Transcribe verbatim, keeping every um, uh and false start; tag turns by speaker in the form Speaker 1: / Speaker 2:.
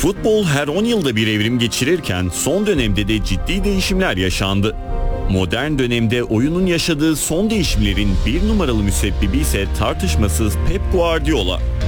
Speaker 1: Futbol her on yılda bir evrim geçirirken son dönemde de ciddi değişimler yaşandı. Modern dönemde oyunun yaşadığı son değişimlerin bir numaralı müsebbibi ise tartışmasız Pep Guardiola.